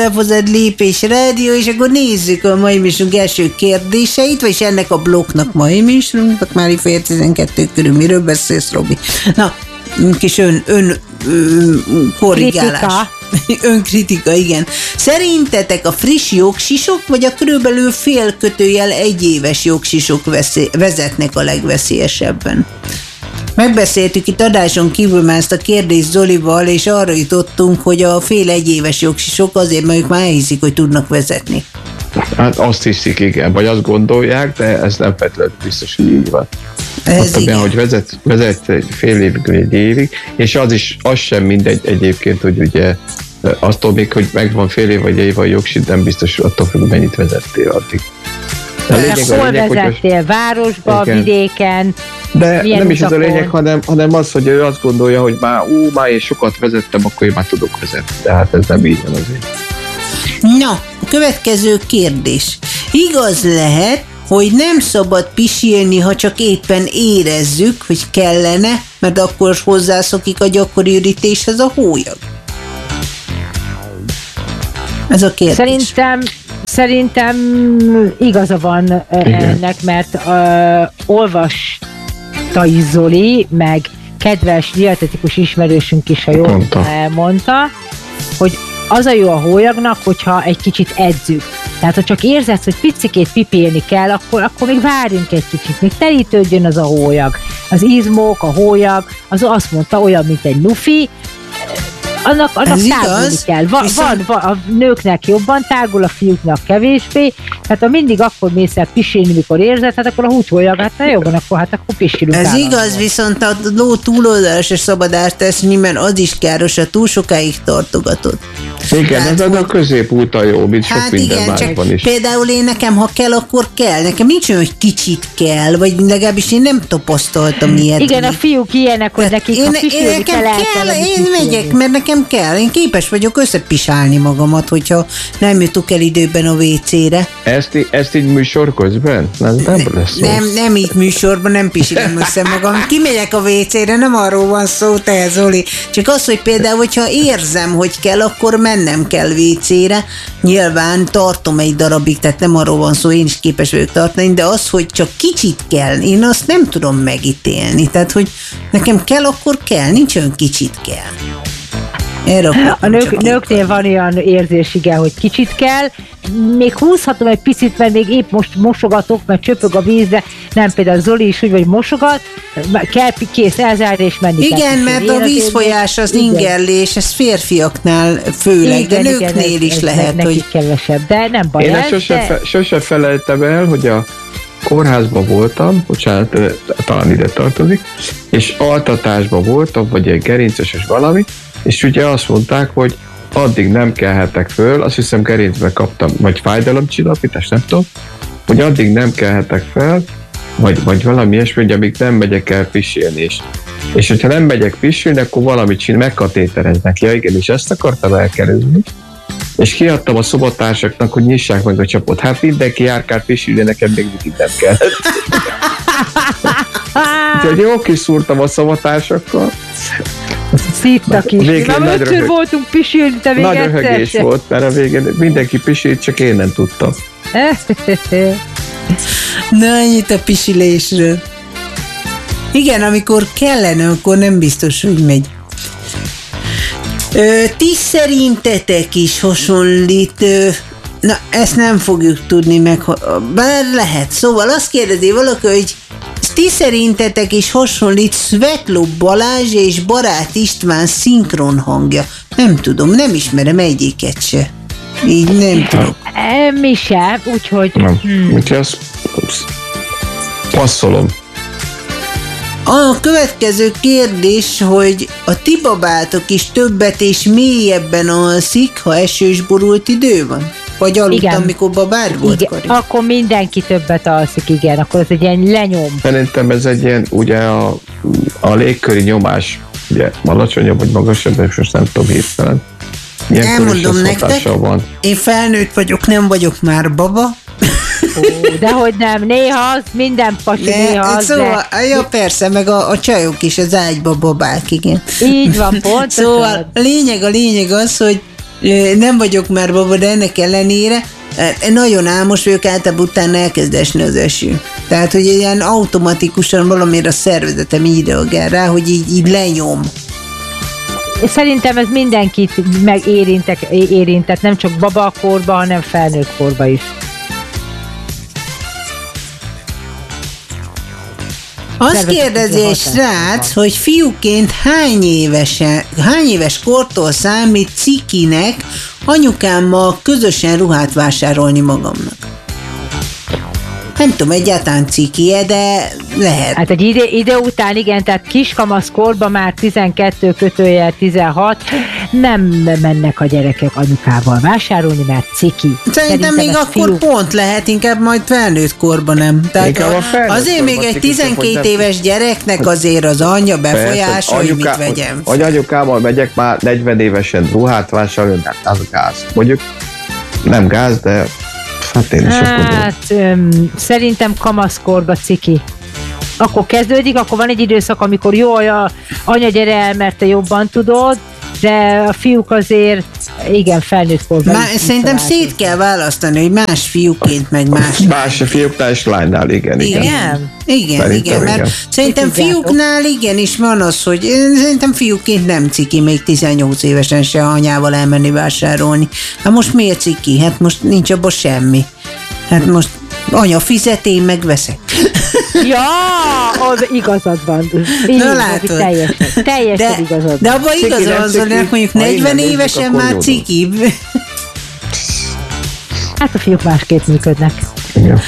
Elhozad Lépés Rádió, és akkor nézzük a mai műsorunk első kérdéseit, vagyis ennek a blokknak mai műsorunknak, már fél 12 körül. Miről beszélsz, Robi? Na, kis korrigálás. Önkritika, igen. Szerintetek a friss jogsisok, vagy a körülbelül fél kötőjel egyéves jogsisok vezetnek a legveszélyesebben? Megbeszéltük itt adáson kívül már ezt a kérdést Zolival, és arra jutottunk, hogy a fél egyéves jogsisok azért, mert ők már elhiszik, hogy tudnak vezetni. Hát azt hiszik, igen, vagy azt gondolják, de ez nem feltétlenül biztos, hogy így van. Ez igen. Hogy vezet egy fél évig, egy évig, és az sem mindegy egyébként, hogy ugye attól még, hogy megvan fél év vagy év a jogsit, nem biztos, attól függ, mennyit vezettél addig. Hol vezettél? Városba, igen. Vidéken? De nem is ez a lényeg, hanem az, hogy ő azt gondolja, hogy már én sokat vezettem, akkor én már tudok vezetni. Tehát ez nem így van azért. Na, a következő kérdés. Igaz lehet, hogy nem szabad pisilni, ha csak éppen érezzük, hogy kellene, mert akkor hozzászokik a gyakori ürítéshez a hólyag? Ez a kérdés. Szerintem igaza van ennek, mert olvasta is Zoli, meg kedves dietetikus ismerősünk is, ha jól elmondta, hogy az a jó a hólyagnak, hogyha egy kicsit edzük. Tehát, ha csak érzed, hogy picikét pipélni kell, akkor még várjunk egy kicsit, még telítődjön az a hólyag. Az izmok, a hólyag, az azt mondta, olyan, mint egy lufi, annak tágulni kell. Van, a nőknek jobban tágul, a fiúknak kevésbé, tehát ha mindig akkor mész el pisilni, mikor érzed, hát akkor a húgyhólyag, hát na jó van, akkor pisilünk. Ez igaz, viszont a ló túloldalas és szabadást teszni, mert az is káros, a túl sokáig tartogatod. Igen, ez a középút a jó, mint sok minden másban is. Például nekem, ha kell, akkor kell. Nekem nincs olyan, hogy kicsit kell, vagy legalábbis én nem tapasztaltam ilyet. Igen, a fiúk ilyenek, hogy nekik ha pisilni kell, én megyek, mert nekem kell. Én képes vagyok összepisálni magamat, hogyha nem jutok el időben a WC-re. Ezt így műsor közben? Nem így műsorban, nem pisilem össze magam. Kimegyek a WC-re, nem arról van szó, te Zoli. Csak az, hogy például, hogyha érzem, hogy kell, akkor mennem kell WC-re. Nyilván tartom egy darabig, tehát nem arról van szó, én is képes vagyok tartani, de az, hogy csak kicsit kell, én azt nem tudom megítélni. Tehát, hogy nekem kell, akkor kell, nincs olyan kicsit kell. A nőknél van olyan érzés, igen, hogy kicsit kell, még húzhatom egy picit, mert még épp most mosogatok, mert csöpög a vízbe, nem például Zoli is úgy, vagy mosogat, kell kész elzárni és menni. Igen, mert a vízfolyás az ingerlés, ez férfiaknál főleg, igen, de nőknél is lehet, hogy kevesebb, de nem baj. Én sose felejtem el, hogy a kórházban voltam, bocsánat, talán ide tartozik, és altatásban voltam, vagy egy gerinces valami, és ugye azt mondták, hogy addig nem kelhetek föl, azt hiszem gerincbe kaptam, vagy fájdalomcsillapítást, nem tudom, hogy addig nem kelhetek fel, vagy valami ilyesmi, hogy amíg nem megyek el pisilni is. És hogyha nem megyek pisilni, akkor valamit csinál, megkatétereznek. Ja igen, és ezt akartam elkerülni. És kiadtam a szobatársaknak, hogy nyissák meg a csapot. Hát mindenki járkált pisilni, nekem még mindig nem kellett. Úgyhogy jól kiszúrtam a szobatársakkal. Szíttak is. Már ötször voltunk pisilni, te még nagy röhögés volt, mert a végén mindenki pisilt, csak én nem tudtam. Na, ennyit a pisilésről. Igen, amikor kellene, akkor nem biztos, hogy megy. Ti szerintetek is hasonlít, na, ezt nem fogjuk tudni meg, bár lehet. Szóval azt kérdezi valaki, hogy ti szerintetek is hasonlít Svetló Balázs és Barát István szinkron hangja? Nem tudom, nem ismerem egyiket se. Így nem tudom. Mi sem, úgyhogy... Úgyhogy azt passzolom. A következő kérdés, hogy a ti babátok is többet és mélyebben alszik, ha esős borult idő van? Vagy aludtam, mikor babád volt, Kari? Akkor mindenki többet alszik, igen, akkor ez egy ilyen lenyom. Szerintem ez egy ilyen, ugye a légköri nyomás, ugye alacsonyabb vagy magasabb, és most nem tudom hirtelen. Elmondom nektek, van. Én felnőtt vagyok, nem vagyok már baba. Dehogy nem, néha az, minden pasi néha az. Szóval, ja persze, meg a csajok is az ágyba babák, igen. Így van, pontosan. Szóval a lényeg az, hogy nem vagyok már baba, de ennek ellenére nagyon álmos vagyok, általában utána elkezd esni az eső. Tehát, hogy ilyen automatikusan valamiért a szervezetem így reagál rá, hogy így lenyom. Szerintem ez mindenkit érintett, nem csak babakorba, hanem felnőtt korba is. Azt kérdezi egy srác, hogy fiúként hány éves kortól számít cikinek anyukámmal közösen ruhát vásárolni magamnak? Nem tudom, egyáltalán ciki-e, de lehet. Hát egy ide után igen, tehát kiskamasz korban már 12-16 nem mennek a gyerekek anyukával vásárolni, mert ciki. Szerintem még akkor pont lehet, inkább majd felnőtt korban nem. Tehát azért még egy 12 éves gyereknek azért az anyja befolyása, hogy mit vegyem. Hogy anyukával megyek már 40 évesen ruhát vásárolni, az gáz. Mondjuk nem gáz, de hát én is szerintem kamaszkorba ciki. Akkor kezdődik, akkor van egy időszak, amikor jó, anya gyere el, mert te jobban tudod, de a fiúk azért igen, felnőtt korban. Szerintem szét kell választani, hogy más fiúként meg más. Más a fiúknál és lánynál, igen. Igen, mert szerintem fiúknál igenis van az, hogy szerintem fiúként nem ciki még 18 évesen se anyával elmenni vásárolni. Hát most miért ciki? Hát most nincs abban semmi. Hát most anya fizet, én megveszek. Ja, az igazad van. Na látod. Teljesen igazad van. De abban igazad van, mondjuk 40 évesen már cikibb. Hát a fiúk másképp működnek. Ja.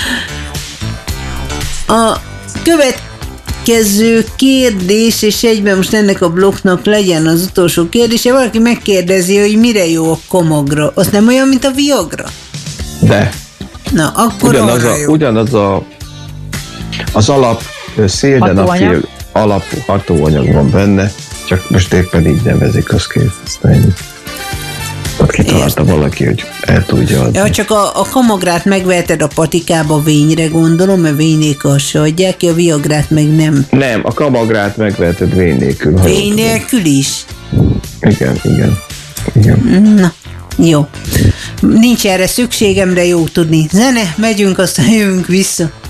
A következő kérdés, és egyben most ennek a blokknak legyen az utolsó kérdése, valaki megkérdezi, hogy mire jó a komogra. Az nem olyan, mint a Viagra? De. Na, akkor ugyanaz az alap széldenophil alapú hatóanyag van benne, csak most éppen így nevezik, azt kész. Ott kitalálta valaki, hogy el tudja adni. Ja, csak a kamográt megveheted a patikába vényre, gondolom, mert vény nélkül se adják ki, a Viagrát meg nem. Nem, a kamográt megveheted vény nélkül. Vény nélkül is? Igen. Na, jó. Nincs erre szükségem, de jó tudni. Zene, megyünk, aztán jövünk vissza.